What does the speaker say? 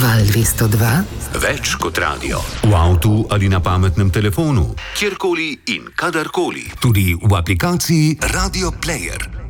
Val 202. Več kot radio. V avtu ali na pametnem telefonu. Kjerkoli in kadarkoli. Tudi v aplikaciji Radio Player.